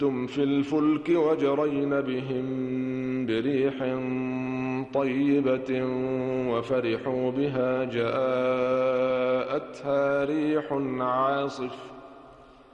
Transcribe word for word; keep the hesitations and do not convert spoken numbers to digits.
كنتم في الفلك وجرين بهم بريح طيبة وفرحوا بها جاءتها ريح عاصف